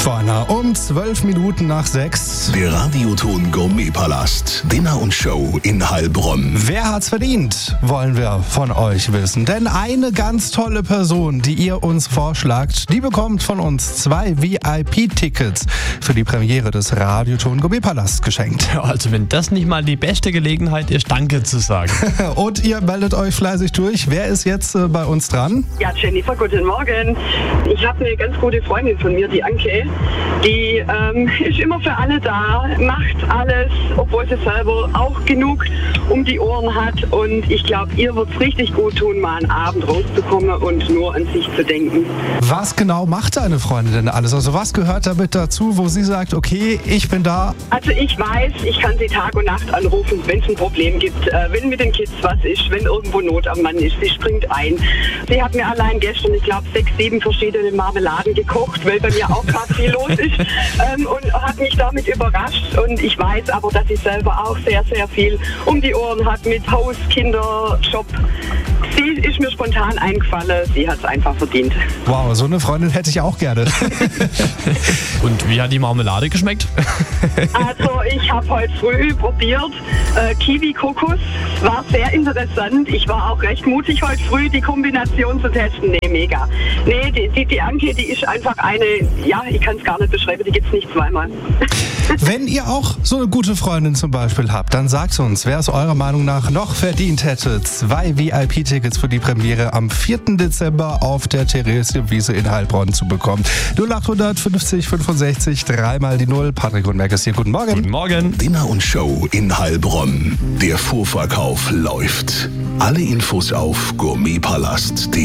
Vorne um 12 Minuten nach 6. Der Radioton Gourmetpalast. Dinner und Show in Heilbronn. Wer hat's verdient, wollen wir von euch wissen. Denn eine ganz tolle Person, die ihr uns vorschlagt, die bekommt von uns 2 VIP-Tickets für die Premiere des Radioton Gourmetpalast geschenkt. Also wenn das nicht mal die beste Gelegenheit ist, Danke zu sagen. Und ihr meldet euch fleißig durch. Wer ist jetzt bei uns dran? Ja, Jennifer, guten Morgen. Ich habe eine ganz gute Freundin von mir, die Anke. Die ist immer für alle da, macht alles, obwohl sie selber auch genug um die Ohren hat. Und ich glaube, ihr wird es richtig gut tun, mal einen Abend rauszukommen und nur an sich zu denken. Was genau macht deine Freundin denn alles? Also was gehört damit dazu, wo sie sagt, okay, ich bin da? Also ich weiß, ich kann sie Tag und Nacht anrufen, wenn es ein Problem gibt, wenn mit den Kids was ist, wenn irgendwo Not am Mann ist. Sie springt ein. Sie hat mir allein gestern, ich glaube, 6, 7 verschiedene Marmeladen gekocht, weil bei mir auch gerade viel los ist und hat mich damit überrascht. Und ich weiß aber, dass sie selber auch sehr, sehr viel um die Ohren hat mit Haus, Kinder, Job. Sie ist mir spontan eingefallen. Sie hat es einfach verdient. Wow, so eine Freundin hätte ich auch gerne. Und wie hat die Marmelade geschmeckt? Also ich habe heute früh probiert Kiwi-Kokos. War sehr interessant. Ich war auch recht mutig heute früh, die Kombination zu testen. Nee, mega. Nee, die Anke, die ist einfach eine, ja, ich kann es gar nicht beschreiben, die gibt es nicht zweimal. Wenn ihr auch so eine gute Freundin zum Beispiel habt, dann sagt uns, wer es eurer Meinung nach noch verdient hätte, 2 VIP-Tickets für die Premiere am 4. Dezember auf der Theresienwiese in Heilbronn zu bekommen. 0800 50 65 3 mal die 0. Patrick und Merkes hier. Guten Morgen. Guten Morgen. Dinner und Show in Heilbronn. Der Vorverkauf läuft. Alle Infos auf gourmetpalast.de